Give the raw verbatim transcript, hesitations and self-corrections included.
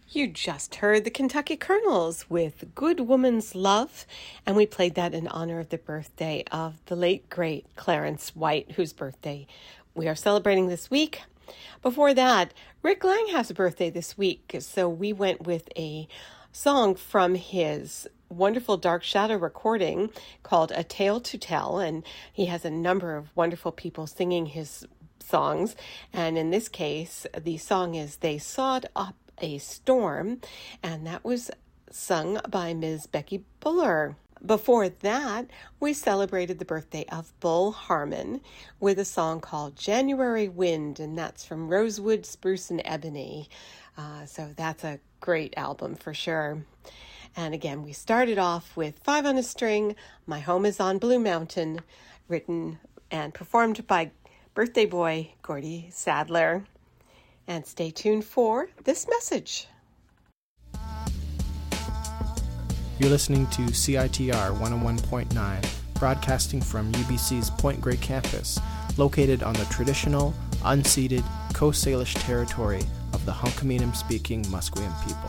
You just heard the Kentucky Colonels with Good Woman's Love, and we played that in honor of the birthday of the late, great Clarence White, whose birthday we are celebrating this week. Before that, Rick Lang has a birthday this week, so we went with a song from his wonderful Dark Shadow recording called A Tale to Tell, and he has a number of wonderful people singing his songs, and in this case, the song is They Sawed Up a Storm, and that was sung by Miz Becky Buller. Before that, we celebrated the birthday of Bull Harmon with a song called January Wind, and that's from Rosewood, Spruce, and Ebony. Uh, so that's a great album for sure. And again, we started off with Five on a String, My Home is on Blue Mountain, written and performed by birthday boy Gordy Sadler. And stay tuned for this message. You're listening to C I T R one oh one point nine, broadcasting from U B C's Point Grey campus, located on the traditional, unceded Coast Salish territory of the Hunkaminam-speaking Musqueam people.